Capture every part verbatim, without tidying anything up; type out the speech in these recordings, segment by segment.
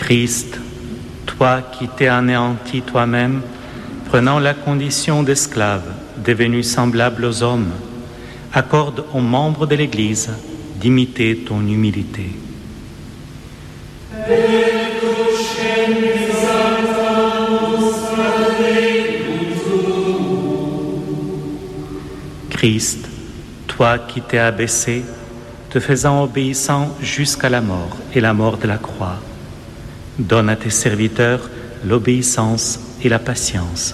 Christ, toi qui t'es anéanti toi-même, prenant la condition d'esclave, devenu semblable aux hommes, accorde aux membres de l'Église d'imiter ton humilité. Christ, toi qui t'es abaissé, te faisant obéissant jusqu'à la mort et la mort de la croix, donne à tes serviteurs l'obéissance et la patience.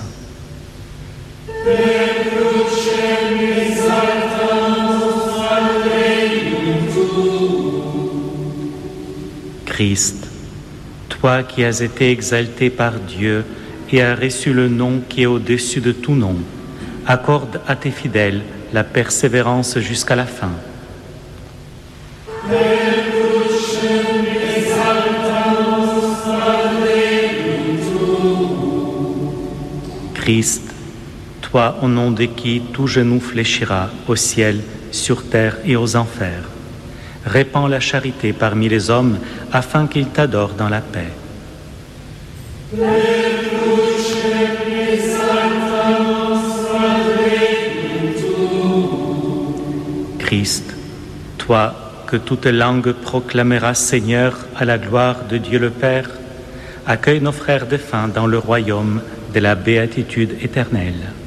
Christ, toi qui as été exalté par Dieu et as reçu le nom qui est au-dessus de tout nom, accorde à tes fidèles la persévérance jusqu'à la fin. Christ, toi au nom de qui tout genou fléchira au ciel, sur terre et aux enfers, répands la charité parmi les hommes afin qu'ils t'adorent dans la paix. Christ, toi que toute langue proclamera Seigneur à la gloire de Dieu le Père, accueille nos frères défunts dans le royaume de la béatitude éternelle.